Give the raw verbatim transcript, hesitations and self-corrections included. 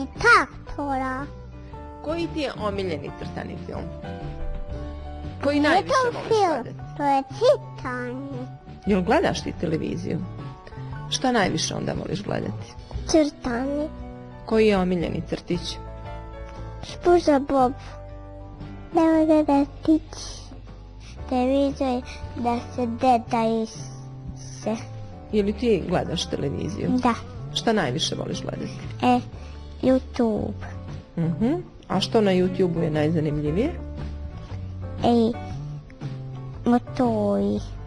traktora. Koji ti je omiljeni crtani film? Koji najviše voliš gledati? To je čitanje. Jel gledaš ti televiziju? Šta najviše onda voliš gledati? Crtanje. Koji je omiljeni crtić? Spuza Bob. Nema gledati televizor da se dedaju se. Ili ti gledaš televiziju? Da. Šta najviše voliš gledati? E, YouTube. Uh-huh. A što na YouTubeu je najzanimljivije? Ej, motori.